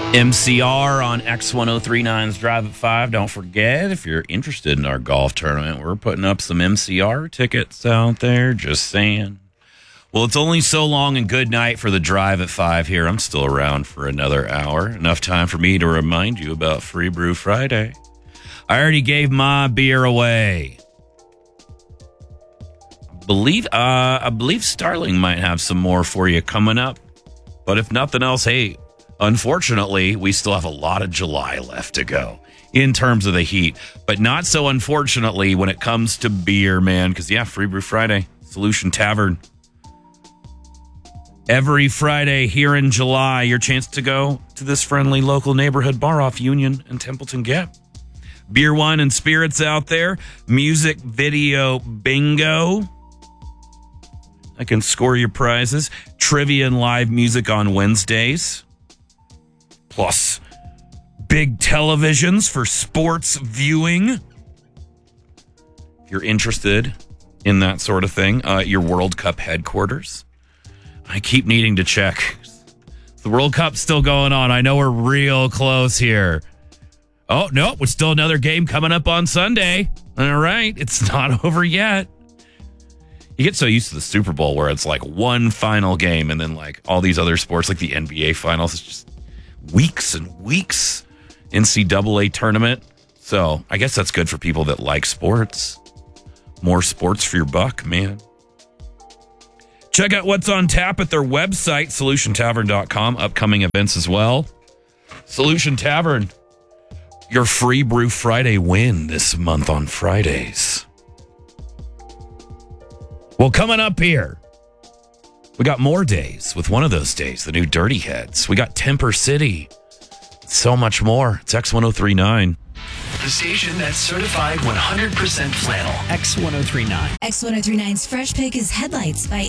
MCR on X1039's Drive at 5. Don't forget, if you're interested in our golf tournament, we're putting up some MCR tickets out there. Just saying. Well, it's only so long and good night for the Drive at 5 here. I'm still around for another hour. Enough time for me to remind you about Free Brew Friday. I already gave my beer away. I believe Starling might have some more for you coming up. But if nothing else, hey, unfortunately, we still have a lot of July left to go in terms of the heat. But not so unfortunately when it comes to beer, man. Because, yeah, Free Brew Friday, Solution Tavern. Every Friday here in July, your chance to go to this friendly local neighborhood bar off Union and Templeton Gap. Beer, wine, and spirits out there. Music, video, bingo. I can score your prizes. Trivia and live music on Wednesdays. Plus, big televisions for sports viewing. If you're interested in that sort of thing, your World Cup headquarters. I keep needing to check. The World Cup's still going on. I know we're real close here. Oh, no, it's still another game coming up on Sunday. All right, it's not over yet. You get so used to the Super Bowl where it's like one final game and then like all these other sports like the NBA finals. It's just weeks and weeks. NCAA tournament. So I guess that's good for people that like sports. More sports for your buck, man. Check out what's on tap at their website, solutiontavern.com. Upcoming events as well. Solution Tavern. Your Free Brew Friday win this month on Fridays. Well, coming up here, we got more days with one of those days, the new Dirty Heads. We got Temper City. So much more. It's X1039. The station that's certified 100% flannel. X1039. X1039's Fresh Pick is Headlights by